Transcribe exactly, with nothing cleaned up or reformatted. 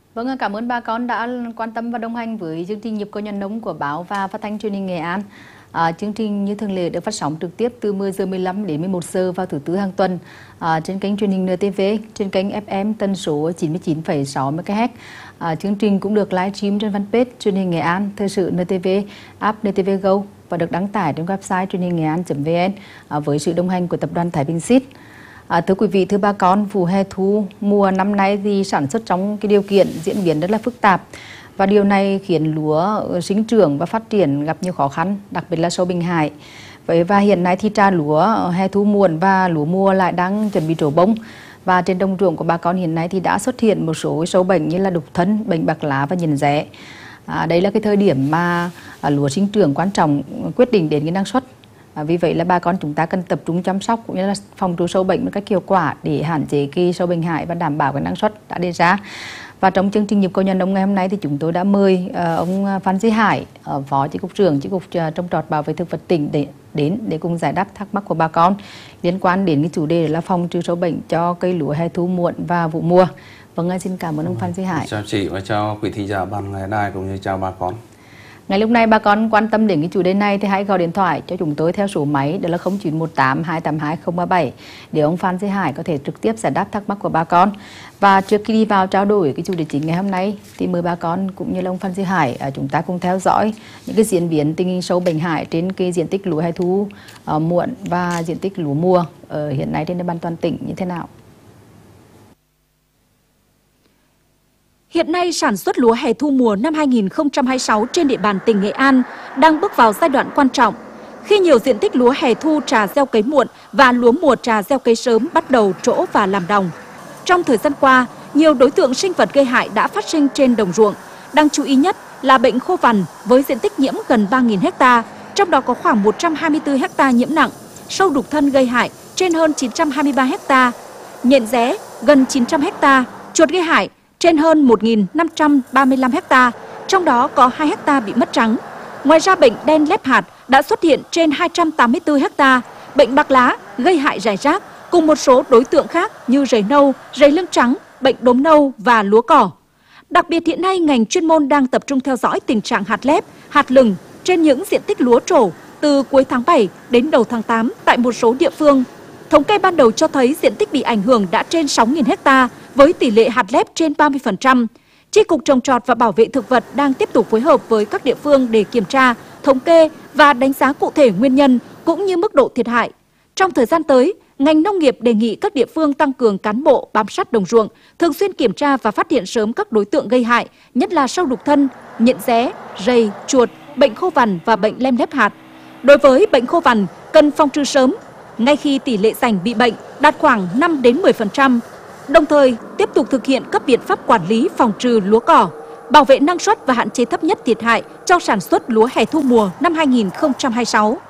Vâng, cảm ơn bà con đã quan tâm và đồng hành với chương trình Nhịp cầu nhà nông của báo và phát thanh truyền hình Nghệ An. À, chương trình như thường lệ được phát sóng trực tiếp từ mười giờ mười lăm đến mười một giờ vào thứ tư hàng tuần à, trên kênh truyền hình en tê vê, trên kênh ép em tần số chín mươi chín phẩy sáu mê ga héc. À, chương trình cũng được livestream trên fanpage truyền hình Nghệ An, thời sự en tê vê, app en tê vê Go và được đăng tải trên website truyền hình nghệ an chấm vn à, với sự đồng hành của tập đoàn Thái Bình Seed. À, thưa quý vị, thưa bà con, vụ hè thu mùa năm nay thì sản xuất trong cái điều kiện diễn biến rất là phức tạp và điều này khiến lúa sinh trưởng và phát triển gặp nhiều khó khăn, đặc biệt là sâu bệnh hại. Vậy và hiện nay thì trà lúa hè thu muộn và lúa mùa lại đang chuẩn bị trổ bông, và trên đồng ruộng của bà con hiện nay thì đã xuất hiện một số sâu bệnh như là đục thân, bệnh bạc lá và nhện rễ. À, đây là cái thời điểm mà à, lúa sinh trưởng quan trọng, quyết định đến cái năng suất. À, vì vậy là bà con chúng ta cần tập trung chăm sóc cũng như là phòng trừ sâu bệnh một cách hiệu quả để hạn chế cái sâu bệnh hại và đảm bảo cái năng suất đã đề ra. Và trong chương trình Nhịp cầu nhà nông ngày hôm nay thì chúng tôi đã mời uh, ông Phan Duy Hải, uh, Phó Chi cục trưởng Chi cục uh, trồng trọt bảo vệ thực vật tỉnh để đến để cùng giải đáp thắc mắc của bà con liên quan đến cái chủ đề là phòng trừ sâu bệnh cho cây lúa hè thu muộn và vụ mùa. Vâng, xin cảm ơn ông Phan Duy Hải. Chào chị và chào quý thính giả ban đài cũng như chào bà con. Ngay lúc này bà con quan tâm đến cái chủ đề này thì hãy gọi điện thoại cho chúng tôi theo số máy đó là không chín một tám hai tám hai không ba bảy để ông Phan Duy Hải có thể trực tiếp giải đáp thắc mắc của bà con. Và trước khi đi vào trao đổi cái chủ đề chính ngày hôm nay thì mời bà con cũng như là ông Phan Duy Hải chúng ta cùng theo dõi những cái diễn biến tình hình sâu bệnh hại trên cái diện tích lúa hè thu uh, muộn và diện tích lúa mùa ở hiện nay trên địa bàn toàn tỉnh như thế nào. Hiện nay, sản xuất lúa hè thu mùa năm hai nghìn không trăm hai mươi sáu trên địa bàn tỉnh Nghệ An đang bước vào giai đoạn quan trọng, khi nhiều diện tích lúa hè thu trà gieo cấy muộn và lúa mùa trà gieo cấy sớm bắt đầu trổ và làm đồng. Trong thời gian qua, nhiều đối tượng sinh vật gây hại đã phát sinh trên đồng ruộng. Đáng chú ý nhất là bệnh khô vằn với diện tích nhiễm gần ba nghìn ha, trong đó có khoảng một trăm hai mươi tư ha nhiễm nặng, sâu đục thân gây hại trên hơn chín trăm hai mươi ba ha, nhện rễ gần chín trăm ha, chuột gây hại trên hơn một nghìn năm trăm ba mươi lăm ha, trong đó có hai ha bị mất trắng. Ngoài ra, bệnh đen lép hạt đã xuất hiện trên hai trăm tám mươi tư ha, bệnh bạc lá gây hại rải rác cùng một số đối tượng khác như rầy nâu, rầy lưng trắng, bệnh đốm nâu và lúa cỏ. Đặc biệt hiện nay, ngành chuyên môn đang tập trung theo dõi tình trạng hạt lép, hạt lừng trên những diện tích lúa trổ từ cuối tháng bảy đến đầu tháng tám tại một số địa phương. Thống kê ban đầu cho thấy diện tích bị ảnh hưởng đã trên sáu nghìn ha với tỷ lệ hạt lép trên ba mươi phần trăm. Chi cục trồng trọt và bảo vệ thực vật đang tiếp tục phối hợp với các địa phương để kiểm tra, thống kê và đánh giá cụ thể nguyên nhân cũng như mức độ thiệt hại. Trong thời gian tới, ngành nông nghiệp đề nghị các địa phương tăng cường cán bộ bám sát đồng ruộng, thường xuyên kiểm tra và phát hiện sớm các đối tượng gây hại, nhất là sâu đục thân, nhện rễ, rầy, chuột, bệnh khô vằn và bệnh lem lép hạt. Đối với bệnh khô vằn, cần phòng trừ sớm, ngay khi tỷ lệ rảnh bị bệnh đạt khoảng năm đến mười phần trăm. Đồng thời, tiếp tục thực hiện các biện pháp quản lý phòng trừ lúa cỏ, bảo vệ năng suất và hạn chế thấp nhất thiệt hại cho sản xuất lúa hè thu mùa năm hai nghìn không trăm hai mươi sáu.